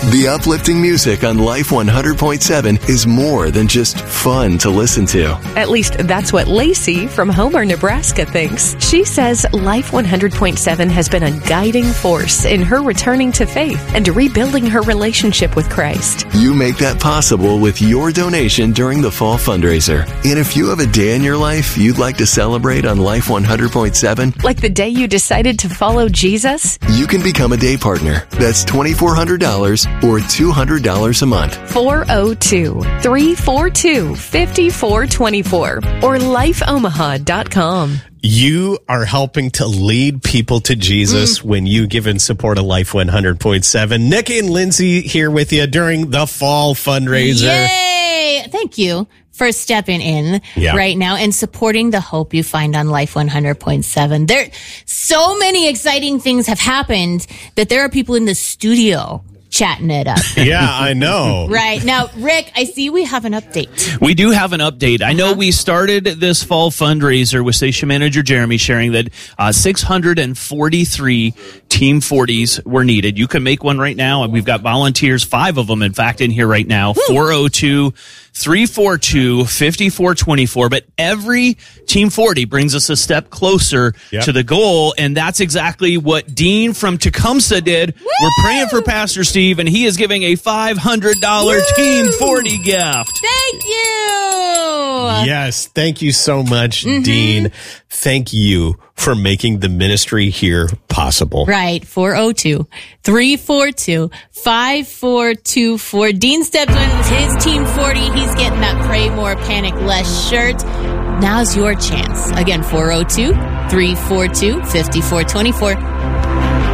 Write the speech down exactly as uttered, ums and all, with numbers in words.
The uplifting music on Life one hundred point seven is more than just fun to listen to. At least that's what Lacey from Homer, Nebraska thinks. She says Life one hundred point seven has been a guiding force in her returning to faith and rebuilding her relationship with Christ. You make that possible with your donation during the fall fundraiser. And if you have a day in your life you'd like to celebrate on Life one hundred point seven, like the day you decided to follow Jesus, you can become a day partner. That's twenty-four hundred dollars or two hundred dollars a month. four oh two, three four two, five four two four or life omaha dot com. You are helping to lead people to Jesus mm. when you give and support a Life one hundred point seven. Nikki and Lindsay here with you during the fall fundraiser. Yay! Thank you for stepping in yeah. right now and supporting the hope you find on Life one hundred point seven. There, so many exciting things have happened that there are people in the studio chatting it up. Yeah, I know. Right. Now, Rick, I see we have an update. We do have an update. I know Uh-huh. we started this fall fundraiser with station manager Jeremy sharing that uh, six hundred forty-three Team forties were needed. You can make one right now, and we've got volunteers, five of them, in fact, in here right now. four oh two, three four two, five four two four. But every Team forty brings us a step closer Yep. to the goal, and that's exactly what Dean from Tecumseh did. Woo! We're praying for Pastor Steve, and he is giving a five hundred dollars Woo! Team forty gift. Thank you. Yes, thank you so much, Mm-hmm. Dean. Thank you for making the ministry here possible. Right. four oh two, three four two, five four two four. Dean steps in with his Team forty. He's getting that Pray More, Panic Less shirt. Now's your chance. Again, four oh two, three four two, five four two four.